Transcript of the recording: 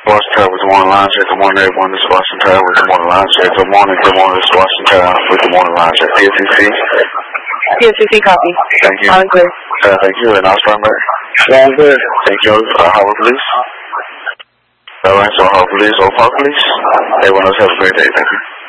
Boston Tower with the morning line check. Good morning, everyone. This is Boston Tower with the morning line check. Good morning, this is Boston Tower with the morning line check. PSCC? PSCC copy. Thank you. Loud and clear. Thank you, and I'll stand by. Sounds good. Thank you, Howard Police. Alright, so Howard Police, Oak Park Police. Everyone else have a great day. Thank you.